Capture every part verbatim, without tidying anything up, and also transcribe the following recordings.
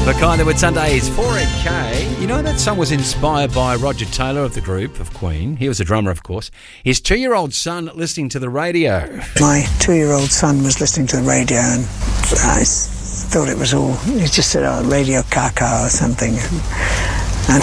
The kind that would Sundays four M K. You know, that song was inspired by Roger Taylor of the group of Queen. He was a drummer, of course. His two-year-old son listening to the radio. My two-year-old son was listening to the radio and I thought it was all, he just said, oh, Radio Kaka or something. And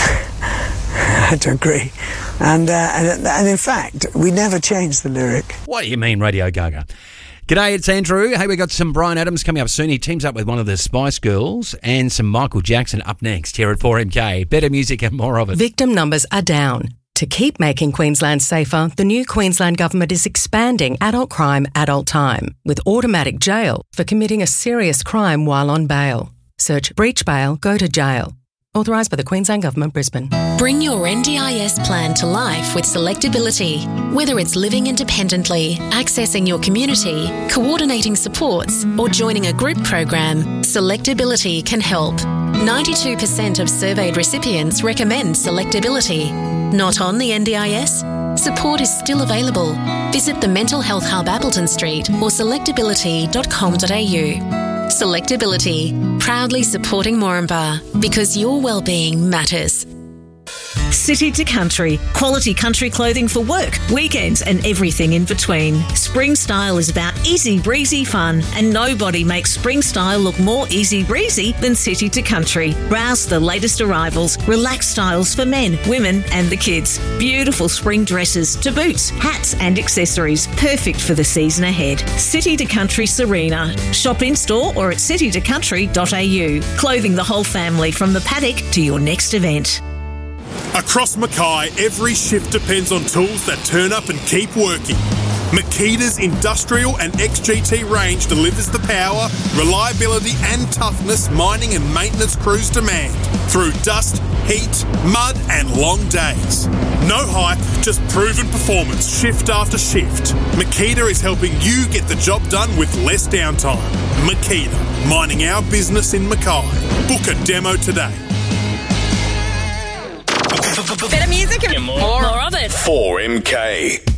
I had to agree. And, uh, and, and in fact, we never changed the lyric. What do you mean, Radio Gaga? G'day, it's Andrew. Hey, we got some Bryan Adams coming up soon. He teams up with one of the Spice Girls and some Michael Jackson up next here at four M K. Better music and more of it. Victim numbers are down. To keep making Queensland safer, the new Queensland Government is expanding adult crime, adult time, with automatic jail for committing a serious crime while on bail. Search breach bail, go to jail. Authorised by the Queensland Government, Brisbane. Bring your N D I S plan to life with Selectability. Whether it's living independently, accessing your community, coordinating supports, or joining a group program, Selectability can help. ninety-two percent of surveyed recipients recommend Selectability. Not on the N D I S? Support is still available. Visit the Mental Health Hub Appleton Street or selectability dot com dot a u. Selectability, proudly supporting Moranbah because your well-being matters. City to Country. Quality country clothing for work, weekends and everything in between. Spring Style is about easy breezy fun and nobody makes Spring Style look more easy breezy than City to Country. Browse the latest arrivals, relaxed styles for men, women and the kids. Beautiful spring dresses to boots, hats and accessories. Perfect for the season ahead. City to Country Serena. Shop in store or at city to country dot a u. Clothing the whole family from the paddock to your next event. Across Mackay, every shift depends on tools that turn up and keep working. Makita's industrial and X G T range delivers the power, reliability and toughness mining and maintenance crews demand through dust, heat, mud and long days. No hype, just proven performance shift after shift. Makita is helping you get the job done with less downtime. Makita, mining our business in Mackay. Book a demo today. Better music and more, more of it. four M K.